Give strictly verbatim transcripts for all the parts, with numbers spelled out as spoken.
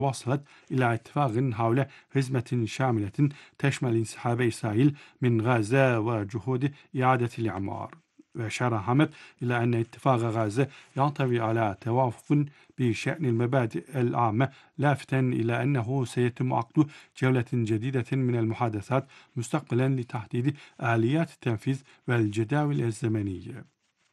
وصلت إلى اتفاق حول هزمة شاملة تشمل انسحاب إسرائيل من غزة وجهود إعادة الإعمار. وأشار حمد إلى أن اتفاق غزة ينطوي على توافق بشأن المبادئ العامة، لافتا إلى أنه سيتم عقد جولة جديدة من المحادثات مستقبلا لتحديد آليات التنفيذ والجداول الزمنية.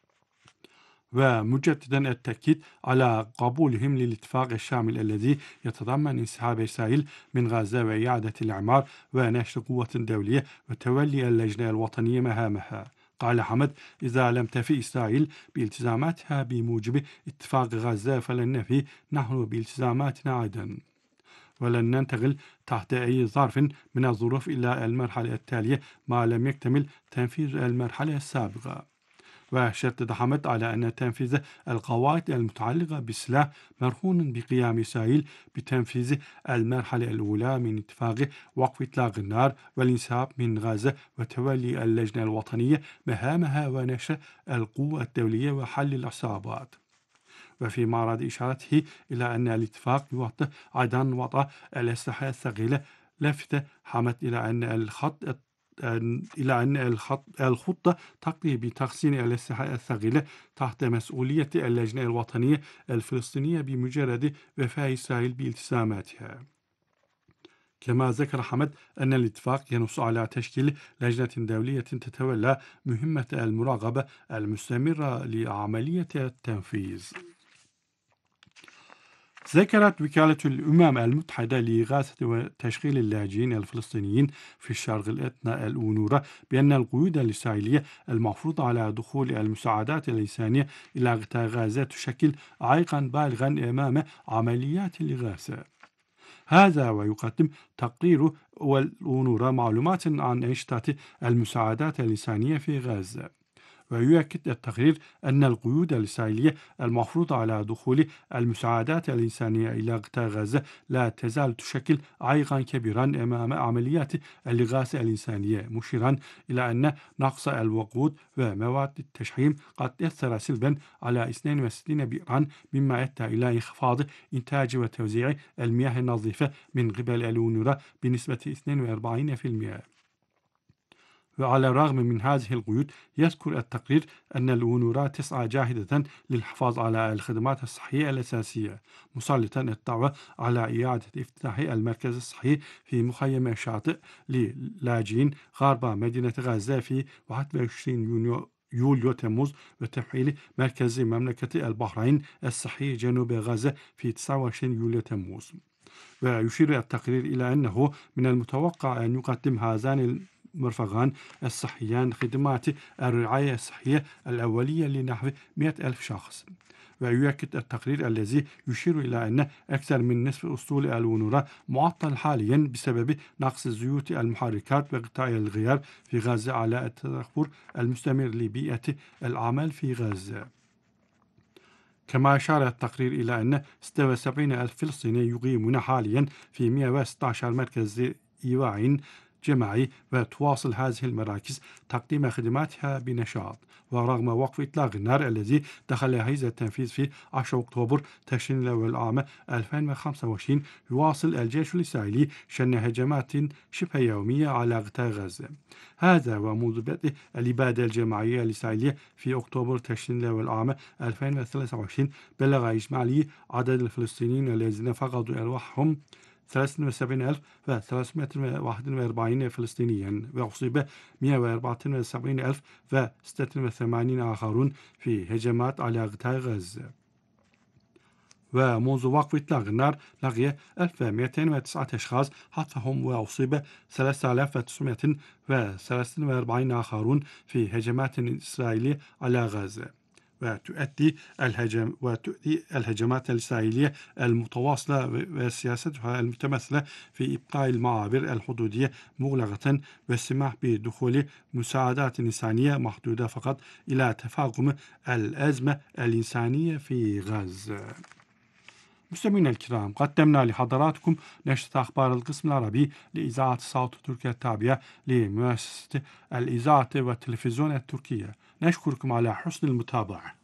ومجددا التأكيد على قبولهم للاتفاق الشامل الذي يتضمن انسحاب إسرائيل من غزة وإعادة الإعمار ونشر قوة دولية وتولي اللجنة الوطنية مهامها. قال حمد: إذا لم تفي إسرائيل بالتزاماتها بموجب اتفاق غزة فلن نفي نحن بالتزاماتنا أيضا، ولن ننتقل تحت أي ظرف من الظروف إلى المرحلة التالية ما لم يكتمل تنفيذ المرحلة السابقة. وشدد حمد على أن تنفيذ القواعد المتعلقة بالسلاح مرهون بقيام إسرائيل بتنفيذ المرحلة الأولى من اتفاق وقف إطلاق النار والانسحاب من غزة وتولي اللجنة الوطنية مهامها ونشر القوة الدولية وحل العصابات. وفيما أراد إشارته إلى أن الاتفاق يوضح أيضا وضع الأسلحة الثقيلة، لفت حمد إلى أن الخط إلى أن الخط الخطة تقضي بتحسين الأسلحة الثقيلة تحت مسؤولية اللجنة الوطنية الفلسطينية بمجرد وفاء إسرائيل بالتزاماتها. كما ذكر حمد أن الاتفاق ينص على تشكيل لجنة دولية تتولى مهمة المراقبة المستمرة لعملية التنفيذ. ذكرت وكالة الأمم المتحدة لإغاثة وتشغيل اللاجئين الفلسطينيين في الشرق الأدنى الأونروا بأن القيود الإسرائيلية المفروضة على دخول المساعدات الإنسانية إلى قطاع غزة تشكل عائقا بالغا أمام عمليات الإغاثة. هذا ويقدم تقرير الأونروا معلومات عن أنشطة المساعدات الإنسانية في غزة. ويؤكد التقرير أن القيود الإسرائيلية المفروضة على دخول المساعدات الإنسانية إلى قطاع غزة لا تزال تشكل عائقا كبيرا أمام عمليات الإغاثة الإنسانية، مشيرا إلى أن نقص الوقود ومواد التشحيم قد أثر سلبا على اثنين وستين بئرا، مما أدى إلى انخفاض إنتاج وتوزيع المياه النظيفة من قبل الأونروا بنسبة اثنين وأربعين بالمئة. وعلى الرغم من هذه القيود، يذكر التقرير أن الأونروا تسعى جاهدة للحفاظ على الخدمات الصحية الأساسية، مسلطا الدعوة على إعادة افتتاح المركز الصحي في مخيم الشاطئ للاجئين غرب مدينة غزة في واحد وعشرين يونيو يوليو تموز، وتفعيل مركز مملكة البحرين الصحي جنوب غزة في تسعة وعشرين يوليو تموز. ويشير التقرير إلى أنه من المتوقع أن يقدم هذان المرفقان الصحيان خدمات الرعاية الصحية الأولية لنحو مئة ألف شخص. ويؤكد التقرير الذي يشير إلى أن أكثر من نصف أسطول الأونروا معطل حاليا بسبب نقص الزيوت المحركات وقطاع الغيار في غزة على التدهور المستمر لبيئة العمل في غزة. كما أشار التقرير إلى أن ستة وسبعين ألف فلسطيني يقيمون حاليا في مئة وستة عشر مركز إيواء جماعي، وتواصل هذه المراكز تقديم خدماتها بنشاط. ورغم وقف إطلاق النار الذي دخل حيز التنفيذ في عشرة أكتوبر تشرين الأول عام ألفين وخمسة وعشرين، يواصل الجيش الإسرائيلي شن هجمات شبه يومية على قطاع غزة. هذا ومنذ بدء الإبادة الجماعية الإسرائيلية في أكتوبر تشرين الأول عام ألفين وثلاثة وعشرين، بلغ إجمالي عدد الفلسطينيين الذين فقدوا أرواحهم ثلاثة وسبعين ألف وثلاثمئة وواحد وأربعين فلسطينيا، وأصيب مئة وأربعة وسبعين ألف وستة وثمانين آخرون في هجمات على قطاع غزة. ومنذ وقف إطلاق النار لقي ألف ومئتين وتسعة أشخاص حتفهم، وأصيب ثلاثة آلاف وتسعمئة وثلاثة وأربعين آخرون في هجمات إسرائيلية على غزة. وتؤدي الهجم وتؤدي الهجمات الإسرائيلية المتواصلة وسياستها المتمثلة في إبقاء المعابر الحدودية مغلقة والسماح بدخول مساعدات إنسانية محدودة فقط إلى تفاقم الأزمة الإنسانية في غزة. مستمعينا الكرام، قدمنا لحضراتكم نشرة أخبار القسم العربي لإذاعة صوت تركيا التابعة لمؤسسة الإذاعة والتلفزيون التركية. نشكركم على حسن المتابعة.